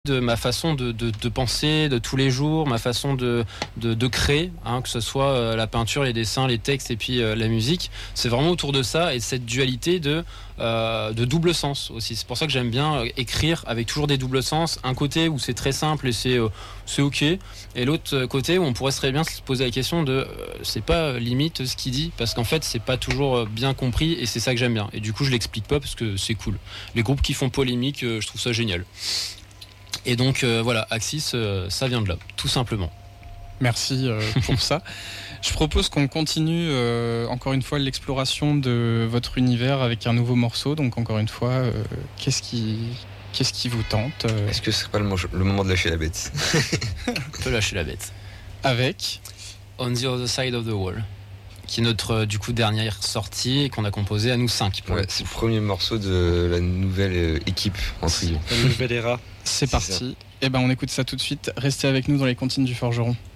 de ma façon de penser de tous les jours, ma façon de créer, que ce soit la peinture, les dessins, les textes et puis la musique. C'est vraiment autour de ça et de cette dualité de double sens aussi. C'est pour ça que j'aime bien écrire avec toujours des doubles sens. Un côté où c'est très simple et c'est ok, et l'autre côté où on pourrait très bien se poser la question de c'est pas limite ce qu'il dit, parce qu'en fait c'est pas toujours bien compris et c'est ça que j'aime bien. Et du coup je l'explique pas parce que c'est cool. Les groupes qui font polémique, je trouve ça génial. Et donc voilà, Axis, ça vient de là, tout simplement. Merci pour ça. Je propose qu'on continue encore une fois l'exploration de votre univers avec un nouveau morceau. Donc encore une fois, qu'est-ce qui vous tente Est-ce que ce serait pas le moment de lâcher la bête? On peut lâcher la bête. Avec On the Other Side of the Wall, qui est notre du coup dernière sortie et qu'on a composé à nous 5. Ouais, c'est le premier morceau de la nouvelle équipe en trio. La nouvelle era. C'est parti. Et ben on écoute ça tout de suite. Restez avec nous dans les comptines du Forgeron.